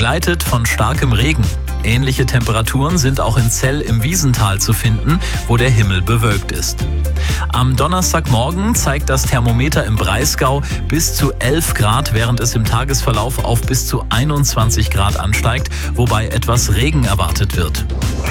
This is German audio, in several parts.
begleitet von starkem Regen. Ähnliche Temperaturen sind auch in Zell im Wiesental zu finden, wo der Himmel bewölkt ist. Am Donnerstagmorgen zeigt das Thermometer im Breisgau bis zu 11 Grad, während es im Tagesverlauf auf bis zu 21 Grad ansteigt, wobei etwas Regen erwartet wird.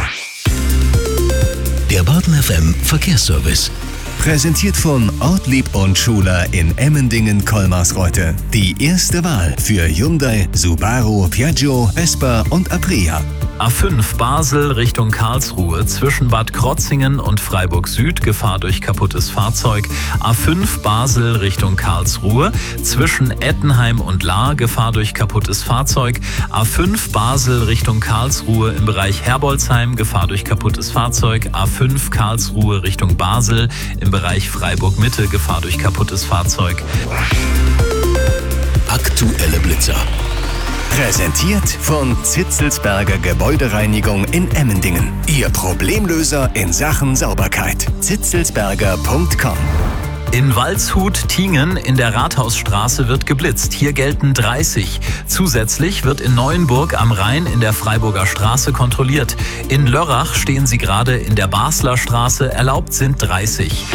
Der Baden FM Verkehrsservice. Präsentiert von Ortlieb und Schuler in Emmendingen-Kolmarsreuth. Die erste Wahl für Hyundai, Subaru, Piaggio, Vespa und Aprilia. A5 Basel Richtung Karlsruhe zwischen Bad Krotzingen und Freiburg Süd, Gefahr durch kaputtes Fahrzeug. A5 Basel Richtung Karlsruhe zwischen Ettenheim und Lahr, Gefahr durch kaputtes Fahrzeug. A5 Basel Richtung Karlsruhe im Bereich Herbolzheim, Gefahr durch kaputtes Fahrzeug. A5 Karlsruhe Richtung Basel im Bereich Freiburg Mitte, Gefahr durch kaputtes Fahrzeug. Aktuelle Blitzer. Präsentiert von Zitzelsberger Gebäudereinigung in Emmendingen. Ihr Problemlöser in Sachen Sauberkeit. zitzelsberger.com. In Waldshut-Tiengen in der Rathausstraße wird geblitzt. Hier gelten 30. Zusätzlich wird in Neuenburg am Rhein in der Freiburger Straße kontrolliert. In Lörrach stehen sie gerade in der Basler Straße. Erlaubt sind 30.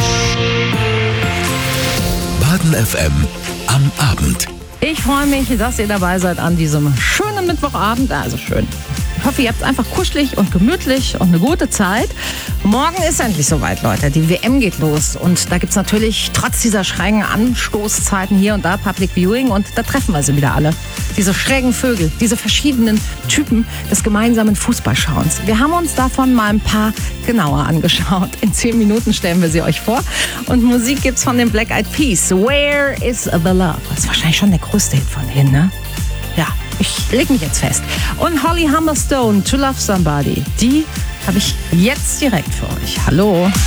Baden FM am Abend. Ich freue mich, dass ihr dabei seid an diesem schönen Mittwochabend. Also schön. Ich hoffe, ihr habt es einfach kuschelig und gemütlich und eine gute Zeit. Morgen ist endlich soweit, Leute. Die WM geht los. Und da gibt es natürlich trotz dieser schrägen Anstoßzeiten hier und da Public Viewing. Und da treffen wir sie wieder alle. Diese schrägen Vögel, diese verschiedenen Typen des gemeinsamen Fußballschauens. Wir haben uns davon mal ein paar genauer angeschaut. In 10 Minuten stellen wir sie euch vor. Und Musik gibt's von den Black Eyed Peas. Where is the Love? Das ist wahrscheinlich schon der größte Hit von denen, ne? Ja, ich leg mich jetzt fest. Und Holly Humberstone, To Love Somebody, die habe ich jetzt direkt für euch. Hallo.